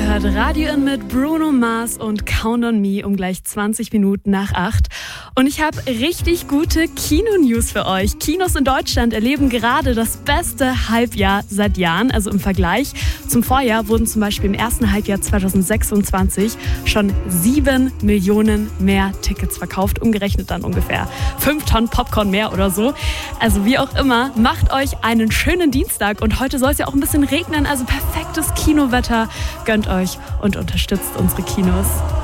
hört Radio In mit Bruno Mars und Count on Me um gleich 20 Minuten nach 8. Und ich habe richtig gute Kino-News für euch. Kinos in Deutschland erleben gerade das beste Halbjahr seit Jahren. Also im Vergleich zum Vorjahr wurden zum Beispiel im ersten Halbjahr 2026 schon 7 Millionen mehr Tickets verkauft. Umgerechnet dann ungefähr 5 Tonnen Popcorn mehr oder so. Also wie auch immer, macht euch einen schönen Dienstag. Und heute soll es ja auch ein bisschen regnen, also perfektes Kinowetter. Gönnt euch und unterstützt unsere Kinos.